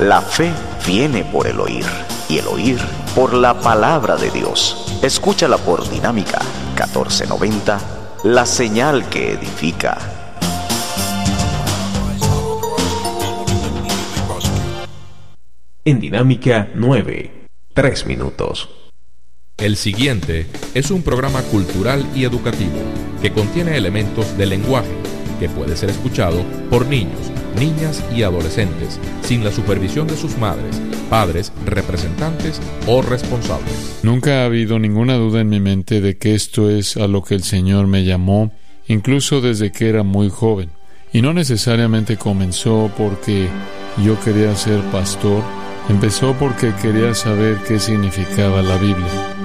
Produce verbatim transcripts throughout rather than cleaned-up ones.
La fe viene por el oír, y el oír por la palabra de Dios. Escúchala por Dinámica catorce noventa, la señal que edifica. En Dinámica nueve, tres minutos. El siguiente es un programa cultural y educativo que contiene elementos de lenguaje que puede ser escuchado por niños, niñas y adolescentes sin la supervisión de sus madres, padres, representantes o responsables. Nunca ha habido ninguna duda en mi mente de que esto es a lo que el Señor me llamó, incluso desde que era muy joven. Y no necesariamente comenzó porque yo quería ser pastor, empezó porque quería saber qué significaba la Biblia.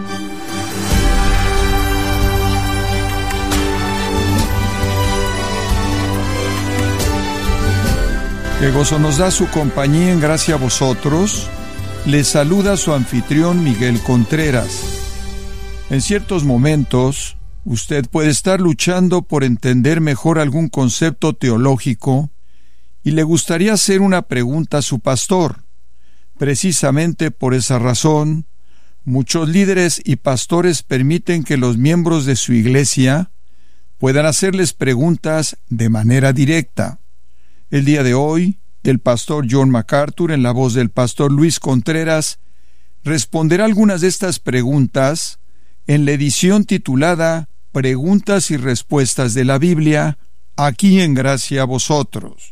Qué gozo nos da su compañía en gracia a vosotros. Les saluda su anfitrión Miguel Contreras. En ciertos momentos, usted puede estar luchando por entender mejor algún concepto teológico y le gustaría hacer una pregunta a su pastor. Precisamente por esa razón, muchos líderes y pastores permiten que los miembros de su iglesia puedan hacerles preguntas de manera directa. El día de hoy, el pastor John MacArthur, en la voz del pastor Luis Contreras, responderá algunas de estas preguntas en la edición titulada Preguntas y Respuestas de la Biblia, aquí en Gracia a Vosotros.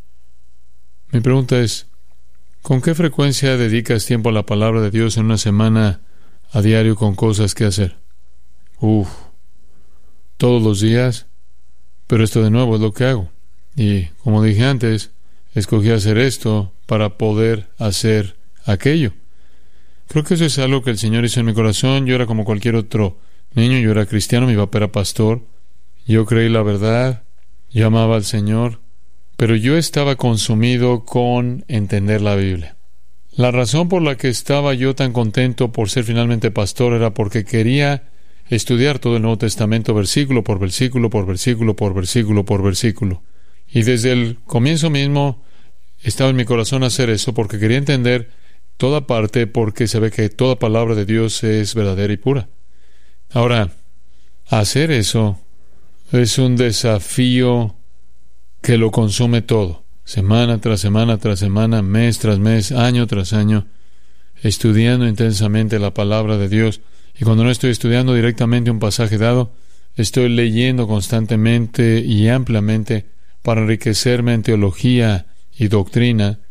Mi pregunta es, ¿con qué frecuencia dedicas tiempo a la palabra de Dios en una semana a diario con cosas que hacer? Uf, todos los días, pero esto de nuevo es lo que hago. Y, como dije antes, escogí hacer esto para poder hacer aquello. Creo que eso es algo que el Señor hizo en mi corazón. Yo era como cualquier otro niño, yo era cristiano, mi papá era pastor. Yo creí la verdad, yo amaba al Señor, pero yo estaba consumido con entender la Biblia. La razón por la que estaba yo tan contento por ser finalmente pastor era porque quería estudiar todo el Nuevo Testamento versículo por versículo, por versículo, por versículo, por versículo. Y desde el comienzo mismo estaba en mi corazón hacer eso porque quería entender toda parte, porque se ve que toda palabra de Dios es verdadera y pura. Ahora, hacer eso es un desafío que lo consume todo, semana tras semana tras semana, mes tras mes, año tras año, estudiando intensamente la palabra de Dios. Y cuando no estoy estudiando directamente un pasaje dado, estoy leyendo constantemente y ampliamente para enriquecerme en teología y doctrina